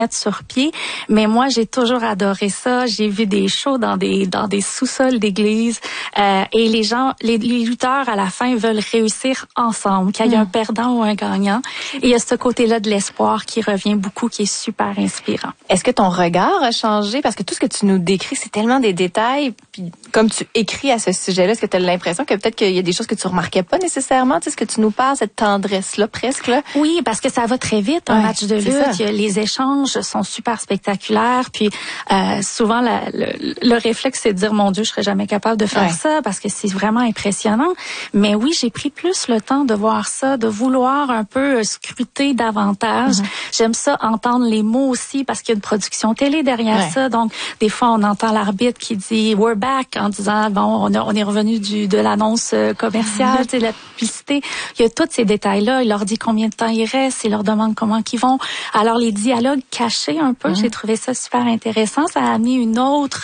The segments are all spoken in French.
sur pied. Mais moi, j'ai toujours adoré ça. J'ai vu des shows dans des sous-sols d'église. Et les lutteurs, à la fin, veulent réussir ensemble, qu'il y ait un perdant ou un gagnant. Et il y a ce côté-là de l'espoir qui revient beaucoup, qui est super inspirant. Est-ce que ton regard a changé? Parce que tout ce que tu nous décris, c'est tellement des détails. Puis, comme tu écris à ce sujet-là, est-ce que tu as l'impression que peut-être qu'il y a des choses que tu remarquais pas nécessairement? Tu sais, ce que tu nous parles, cette tendresse-là, presque, là? Oui, parce que ça va très vite, un match de lutte. Les échanges sont super spectaculaires. Puis souvent, le réflexe, c'est de dire, mon Dieu, je serais jamais capable de faire ça parce que c'est vraiment impressionnant. Mais oui, j'ai pris plus le temps de voir ça, de vouloir un peu scruter davantage. J'aime ça, entendre les mots aussi parce qu'il y a une production télé derrière ça. Donc, des fois, on entend l'arbitre qui dit « We're back » en disant, bon, on est revenu de l'annonce commerciale, tu sais, la publicité. Il y a tous ces détails-là. Il leur dit combien de temps il reste, il leur demande comment ils vont. Alors, les dialogues cachés un peu, j'ai trouvé ça super intéressant. Ça a amené une autre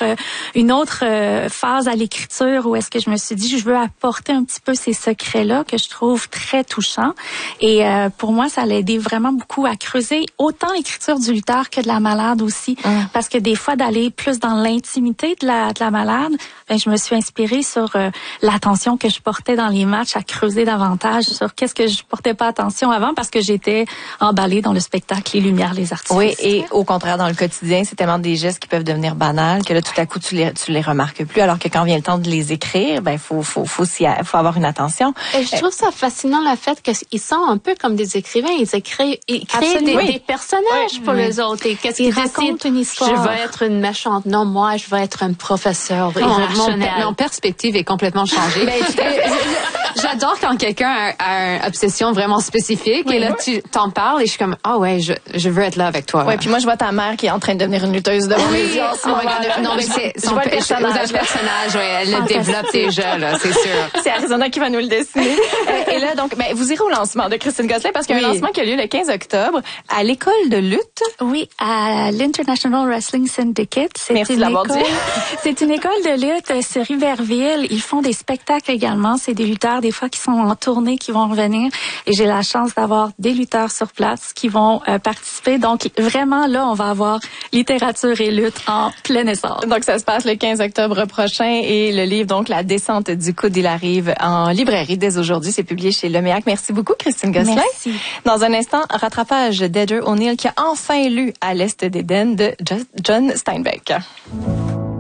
phase à l'écriture où est-ce que je me suis dit, je veux apporter un petit peu ces secrets-là que je trouve très touchants. Et pour moi, ça l'a aidé vraiment beaucoup à creuser autant l'écriture du lutteur que de la malade aussi. Parce que des fois, d'aller plus dans l'intimité de la malade, ben, je me suis inspirée sur l'attention que je portais dans les matchs, à creuser davantage sur qu'est-ce que je portais pas attention avant parce que j'étais emballée dans le spectacle, les lumières, les artifices. Oui, et au contraire, dans le quotidien, c'est tellement des gestes qui peuvent devenir banals que là, tout à coup, tu les remarques plus. Alors que quand vient le temps de les écrire, ben, faut avoir une attention. Et je trouve ça fascinant, le fait qu'ils sont un peu comme des écrivains. Ils créent des personnages pour les autres. Et qu'est-ce qu'ils racontent une histoire. Je vais être une méchante. Non, moi, je vais être un professeur irrationnel. Mon perspective est complètement changée. J'adore quand quelqu'un a une obsession vraiment spécifique et là tu t'en parles et je suis comme je veux être là avec toi. Ouais, puis moi je vois ta mère qui est en train de devenir une lutteuse de mes en ce moment. Non mais c'est son personnage, elle le développe déjà là, c'est sûr. C'est Arizona qui va nous le dessiner. Et là donc vous irez au lancement de Christine Gosselin parce qu'il y a un lancement qui a lieu le 15 octobre à l'école de lutte. Oui, à l'International Wrestling Syndicate. Merci de l'avoir dit. C'est une école de lutte sur Riverville. Ils font des spectacles également. C'est des lutteurs des fois qui sont en tournée, qui vont revenir. Et j'ai la chance d'avoir des lutteurs sur place qui vont participer. Donc, vraiment, là, on va avoir littérature et lutte en plein essor. Donc, ça se passe le 15 octobre prochain et le livre, donc, La descente du coude, il arrive en librairie dès aujourd'hui. C'est publié chez Leméac. Merci beaucoup, Christine Gosselin. Merci. Dans un instant, rattrapage d'Heather O'Neill qui a enfin lu À l'Est d'Éden de John Steinbeck.